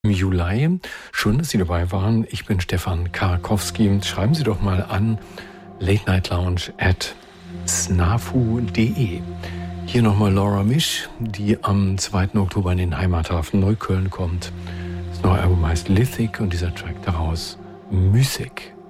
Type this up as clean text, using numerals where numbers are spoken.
im Juli. Schön, dass Sie dabei waren. Ich bin Stefan Karkowski. Schreiben Sie doch mal an latenightlounge@snafu.de. Hier nochmal Laura Misch, die am 2. Oktober in den Heimathafen Neukölln kommt. Das neue Album heißt Lithic und dieser Track daraus Mysik.